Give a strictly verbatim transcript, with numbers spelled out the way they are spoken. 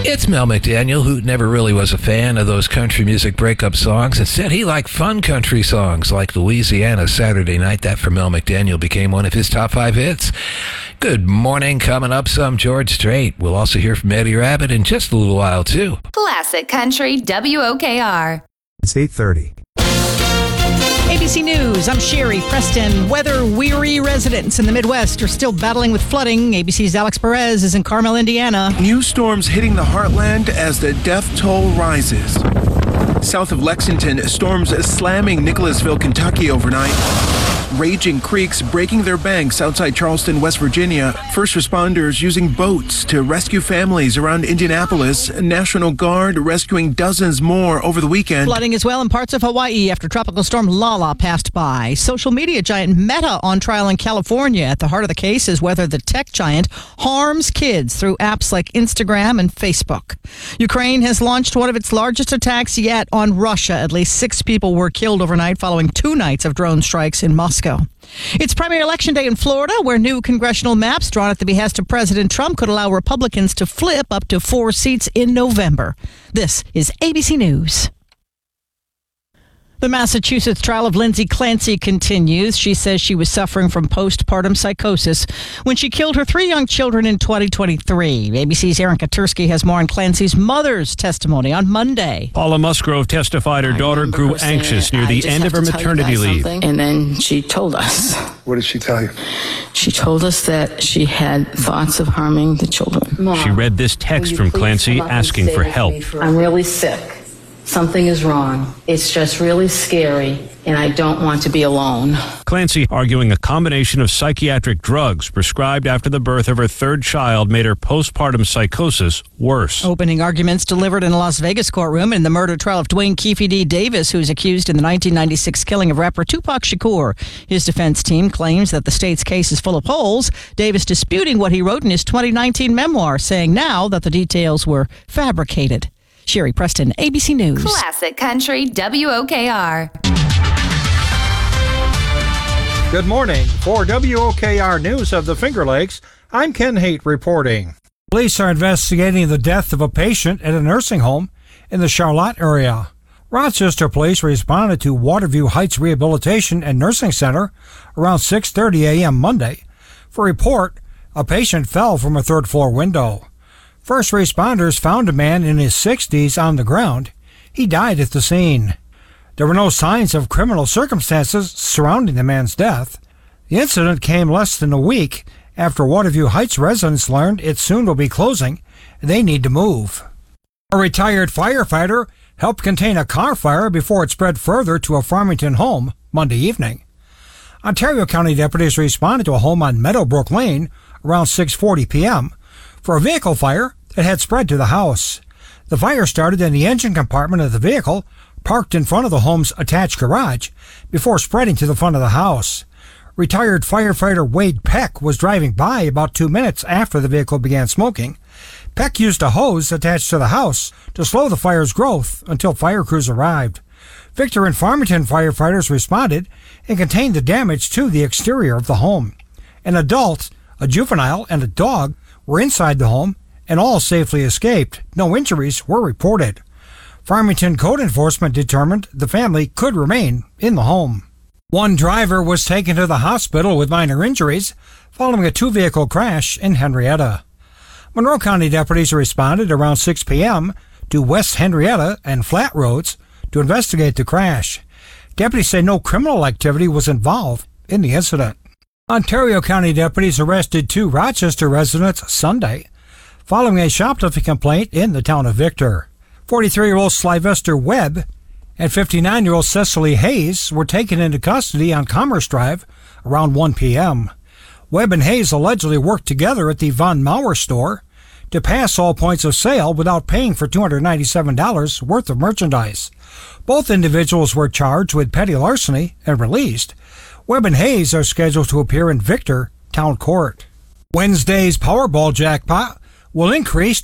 It's Mel McDaniel, who never really was a fan of those country music breakup songs. Instead, he liked fun country songs like Louisiana Saturday Night. That for Mel McDaniel became one of his top five hits. Good morning. Coming up, some George Strait. We'll also hear from Eddie Rabbitt in just a little while, too. Classic Country W O K R. It's eight thirty. A B C News, I'm Sherry Preston. Weather-weary residents in the Midwest are still battling with flooding. A B C's Alex Perez is in Carmel, Indiana. New storms hitting the heartland as the death toll rises. South of Lexington, storms slamming Nicholasville, Kentucky overnight. Raging creeks breaking their banks outside Charleston, West Virginia. First responders using boats to rescue families around Indianapolis. National Guard rescuing dozens more over the weekend. Flooding as well in parts of Hawaii after Tropical Storm Lala passed by. Social media giant Meta on trial in California. At the heart of the case is whether the tech giant harms kids through apps like Instagram and Facebook. Ukraine has launched one of its largest attacks yet on Russia. At least six people were killed overnight following two nights of drone strikes in Moscow. It's primary election day in Florida, where new congressional maps drawn at the behest of President Trump could allow Republicans to flip up to four seats in November. This is A B C News. The Massachusetts trial of Lindsay Clancy continues. She says she was suffering from postpartum psychosis when she killed her three young children in twenty twenty-three. A B C's Aaron Katursky has more on Clancy's mother's testimony on Monday. Paula Musgrove testified her daughter grew anxious near the end of her maternity leave. And then she told us. What did she tell you? She told us that she had thoughts of harming the children. Mom, she read this text from Clancy asking for help. I'm really sick. Something is wrong. It's just really scary, and I don't want to be alone. Clancy arguing a combination of psychiatric drugs prescribed after the birth of her third child made her postpartum psychosis worse. Opening arguments delivered in a Las Vegas courtroom in the murder trial of Dwayne Keefe D. Davis, who's accused in the nineteen ninety-six killing of rapper Tupac Shakur. His defense team claims that the state's case is full of holes, Davis disputing what he wrote in his twenty nineteen memoir, saying now that the details were fabricated. Sherry Preston, A B C News. Classic Country W O K R. Good morning. For W O K R News of the Finger Lakes, I'm Ken Haight reporting. Police are investigating the death of a patient at a nursing home in the Charlotte area. Rochester police responded to Waterview Heights Rehabilitation and Nursing Center around six thirty a.m. Monday. For a report, a patient fell from a third-floor window. First responders found a man in his sixties on the ground. He died at the scene. There were no signs of criminal circumstances surrounding the man's death. The incident came less than a week after Waterview Heights residents learned it soon will be closing and they need to move. A retired firefighter helped contain a car fire before it spread further to a Farmington home Monday evening. Ontario County deputies responded to a home on Meadowbrook Lane around six forty p.m. for a vehicle fire that had spread to the house. The fire started in the engine compartment of the vehicle parked in front of the home's attached garage before spreading to the front of the house. Retired firefighter Wade Peck was driving by about two minutes after the vehicle began smoking. Peck used a hose attached to the house to slow the fire's growth until fire crews arrived. Victor and Farmington firefighters responded and contained the damage to the exterior of the home. An adult, a juvenile, and a dog were inside the home and all safely escaped. No injuries were reported. Farmington Code Enforcement determined the family could remain in the home. One driver was taken to the hospital with minor injuries following a two-vehicle crash in Henrietta. Monroe County deputies responded around six p.m. to West Henrietta and Flat Roads to investigate the crash. Deputies say no criminal activity was involved in the incident. Ontario County deputies arrested two Rochester residents Sunday following a shoplifting complaint in the town of Victor. forty-three-year-old Sylvester Webb and fifty-nine-year-old Cecily Hayes were taken into custody on Commerce Drive around one p.m. Webb and Hayes allegedly worked together at the Von Mauer store to pass all points of sale without paying for two hundred ninety-seven dollars worth of merchandise. Both individuals were charged with petty larceny and released. Webb and Hayes are scheduled to appear in Victor Town Court. Wednesday's Powerball jackpot will increase